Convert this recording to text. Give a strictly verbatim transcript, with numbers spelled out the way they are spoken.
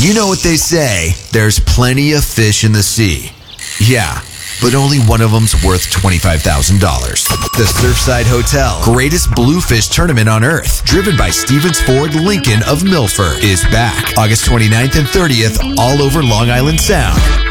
You know what they say, there's plenty of fish in the sea. Yeah, but only one of them's worth twenty-five thousand dollars. The Surfside Hotel, greatest bluefish tournament on earth, driven by Stevens Ford Lincoln of Milford, is back August twenty-ninth and thirtieth all over Long Island Sound.